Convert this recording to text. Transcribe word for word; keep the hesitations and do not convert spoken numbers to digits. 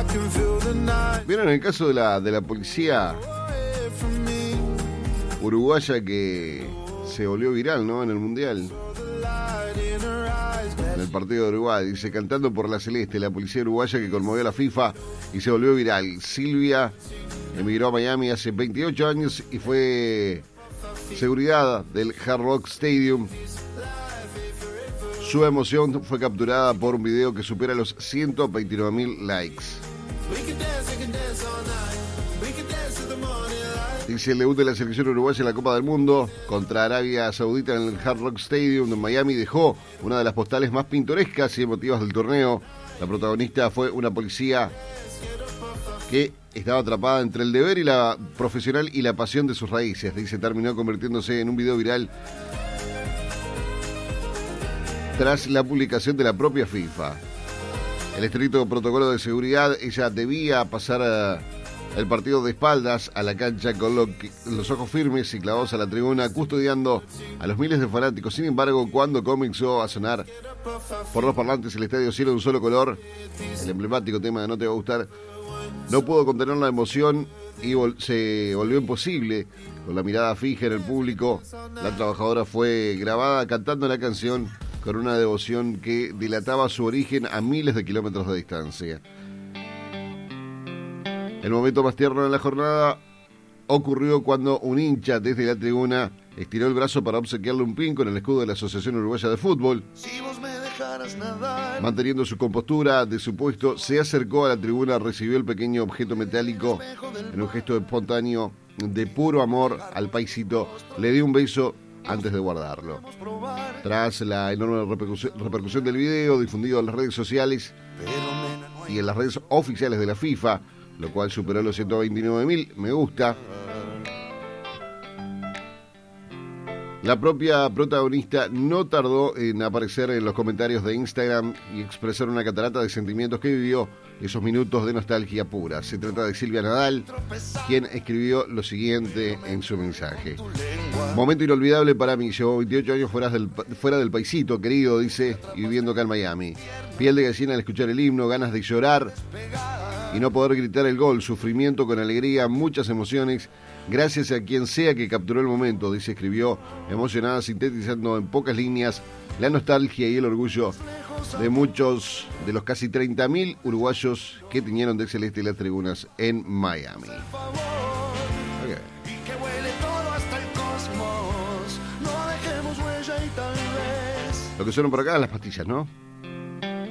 ¿Vieron el caso de la, de la policía uruguaya que se volvió viral, ¿no? En el Mundial. En el partido de Uruguay. Dice, cantando por la celeste, la policía uruguaya que conmovió a la FIFA y se volvió viral. Silvia emigró a Miami hace veintiocho años y fue seguridad del Hard Rock Stadium. Su emoción fue capturada por un video que supera los ciento veintinueve mil likes. Dice, el debut de la selección uruguaya en la Copa del Mundo contra Arabia Saudita en el Hard Rock Stadium de Miami dejó una de las postales más pintorescas y emotivas del torneo. La protagonista fue una policía que estaba atrapada entre el deber y la profesional y la pasión de sus raíces. Dice, terminó convirtiéndose en un video viral tras la publicación de la propia FIFA. El estricto protocolo de seguridad, ella debía pasar a el partido de espaldas a la cancha con lo que, los ojos firmes y clavados a la tribuna, custodiando a los miles de fanáticos. Sin embargo, cuando comenzó a sonar por los parlantes el estadio cielo de un solo color, el emblemático tema de No Te Va a Gustar, no pudo contener la emoción y vol- se volvió imposible. Con la mirada fija en el público, la trabajadora fue grabada cantando la canción con una devoción que dilataba su origen a miles de kilómetros de distancia. El momento más tierno de la jornada ocurrió cuando un hincha desde la tribuna estiró el brazo para obsequiarle un pin con el escudo de la Asociación Uruguaya de Fútbol. Si vos me dejaras nadar. Manteniendo su compostura de su puesto, se acercó a la tribuna, recibió el pequeño objeto metálico en un gesto espontáneo de puro amor al paisito, le dio un beso antes de guardarlo. Tras la enorme repercusión, repercusión del video difundido en las redes sociales y en las redes oficiales de la FIFA, lo cual superó los ciento veintinueve mil me gusta, la propia protagonista no tardó en aparecer en los comentarios de Instagram y expresar una catarata de sentimientos que vivió esos minutos de nostalgia pura. Se trata de Silvia Nadal, quien escribió lo siguiente en su mensaje. Momento inolvidable para mí, llevo veintiocho años fuera del, fuera del paisito, querido, dice, y viviendo acá en Miami. Piel de gallina al escuchar el himno, ganas de llorar y no poder gritar el gol, sufrimiento con alegría, muchas emociones. Gracias a quien sea que capturó el momento, dice, escribió, emocionada, sintetizando en pocas líneas la nostalgia y el orgullo de muchos de los casi treinta mil uruguayos que tiñeron de celeste las tribunas en Miami. Okay. Lo que suenan por acá, las pastillas, ¿no?